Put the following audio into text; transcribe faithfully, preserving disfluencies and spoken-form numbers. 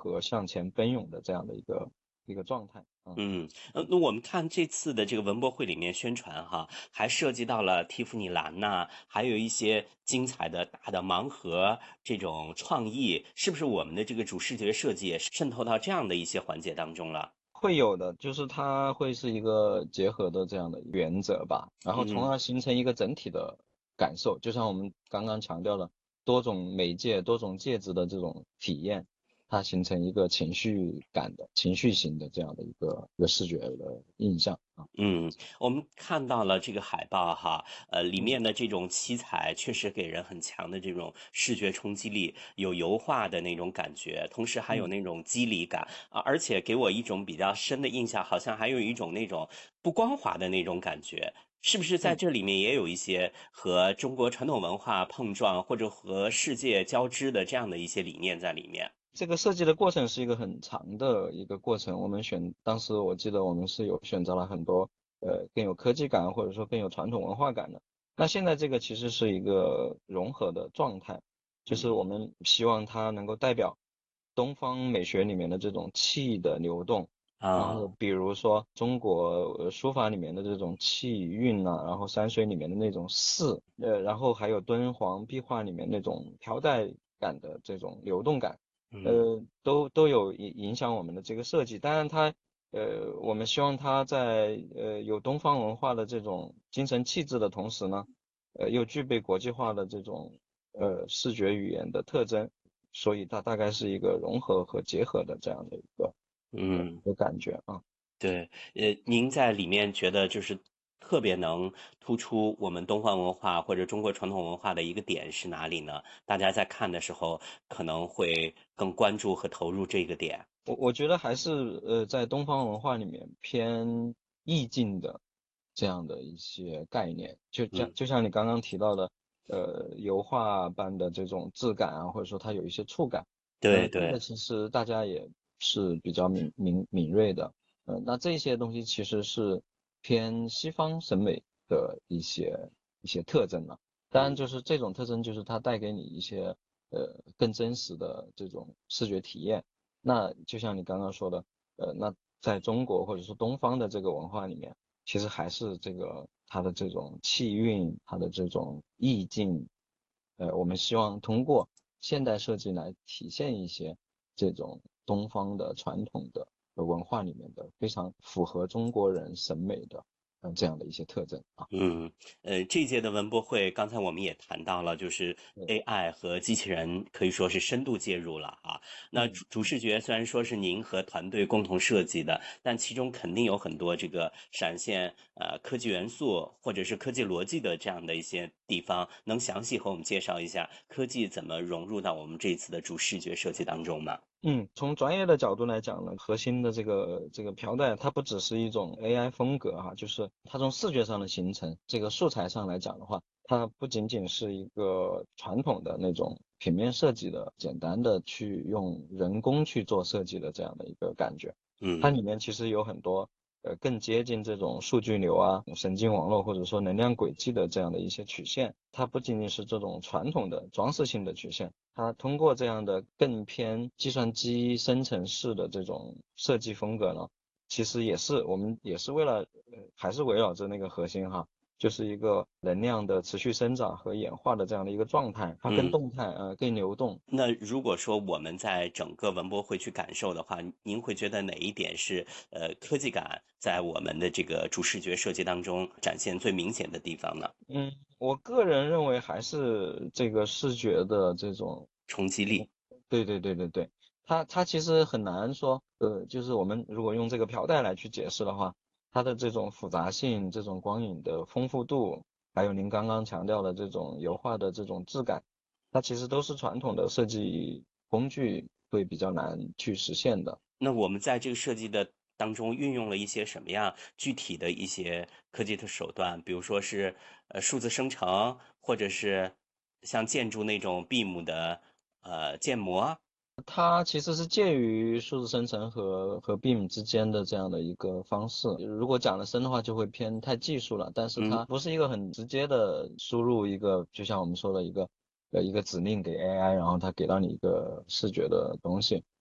和向前奔涌的这样的一个一个状态。嗯嗯，呃，那我们看这次的这个文博会里面宣传哈，还涉及到了蒂芙尼蓝呐、还有一些精彩的大的盲盒这种创意，是不是我们的这个主视觉设计也渗透到这样的一些环节当中了？ 会有的，就是它会是一个结合的这样的原则吧，然后从嗯。 而形成一个整体的感受，就像我们刚刚强调的多种媒介、多种介质的这种体验，它形成一个情绪感的、情绪型的这样的一个一个视觉的印象啊。 嗯，我们看到了这个海报哈，呃，里嗯面的这种七彩确实给人很强的这种视觉冲击力，有油画的那种感觉，同时还有嗯。 那种肌理感啊，而且给我一种比较深的印象，好像还有一种那种不光滑的那种感觉，是不是在嗯。 这里面也有一些和中国传统文化碰撞，或者和世界交织的这样的一些理念在里面？ 这个设计的过程是一个很长的一个过程。我们选，当时我记得我们是有选择了很多呃更有科技感或者说更有传统文化感的。那现在这个其实是一个融合的状态，就是我嗯们希望它能够代表东方美学里面的这种气的流动。然后啊， 比如说中国呃书法里面的这种气韵呐、然后山水里面的那种势，呃，然后还有敦煌壁画里面那种飘带感的这种流动感。 嗯。 呃，都都有影影响我们的这个设计。当然它，呃，我们希望它在呃有东方文化的这种精神气质的同时呢，呃，又具备国际化的这种呃视觉语言的特征，所以它大概是一个融合和结合的这样的一个呃嗯。 一个感觉啊。 对，呃，您在里面觉得就是特别能突出我们东方文化或者中国传统文化的一个点是哪里呢？大家在看的时候可能会更关注和投入这个点。 我我觉得还是呃在东方文化里面偏意境的这样的一些概念，就像嗯， 就像你刚刚提到的，呃油画般的这种质感啊，或者说它有一些触感。呃这个对对， 其实大家也是比较敏敏敏锐的。呃那这些东西其实是偏西方审美的一些一些特征了。当然嗯就是这种特征就是它带给你一些呃更真实的这种视觉体验。那就像你刚刚说的，呃，那在中国或者说东方的这个文化里面，其实还是这个它的这种气韵，它的这种意境，呃，我们希望通过现代设计来体现一些这种东方的传统的文化里面的非常符合中国人审美的，嗯、这样的一些特征啊。 嗯，呃，这届的文博会，刚才我们也谈到了，就是对。 A I 和机器人可以说是深度介入了啊。那嗯。 主主视觉虽然说是您和团队共同设计的，但其中肯定有很多这个闪现呃科技元素或者是科技逻辑的这样的一些地方，能详细和我们介绍一下科技怎么融入到我们这次的主视觉设计当中吗？ 嗯，从专业的角度来讲呢，核心的这个这个飘带，它不只是一种 A I 风格哈，就是它从视觉上的形成，这个素材上来讲的话，它不仅仅是一个传统的那种平面设计的，简单的去用人工去做设计的这样的一个感觉。它嗯。 里面其实有很多呃更接近这种数据流啊、神经网络或者说能量轨迹的这样的一些曲线。它不仅仅是这种传统的装饰性的曲线，它通过这样的更偏计算机生成式的这种设计风格呢，其实也是我们也是为了呃还是围绕着那个核心哈，就是一个能量的持续生长和演化的这样的一个状态，它更嗯。 动态呃更流动。 那如果说我们在整个文博会去感受的话，您会觉得哪一点是呃科技感在我们的这个主视觉设计当中展现最明显的地方呢？ 嗯，我个人认为还是这个视觉的这种。 冲击力。 对对对对对，它它其实很难说，呃，就是我们如果用这个飘带来去解释的话，它的这种复杂性、这种光影的丰富度，还有您刚刚强调的这种油画的这种质感，它其实都是传统的设计工具会比较难去实现的。 那我们在这个设计的当中运用了一些什么样具体的一些科技的手段？比如说是呃数字生成，或者是像建筑那种 B I M 的呃建模。 它其实是介于数字生成和和 B I M 之间的这样的一个方式。如果讲的深的话，就会偏太技术了，但是嗯它不是一个很直接的输入一个，就像我们说的一个呃一个指令给 A I，然后它给到你一个视觉的东西。